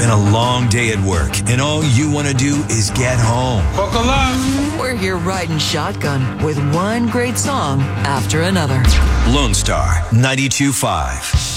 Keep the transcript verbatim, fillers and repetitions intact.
been a long day at work, and all you want to do is get home. Buckle up. We're here riding shotgun with one great song after another. Lone Star ninety-two point five.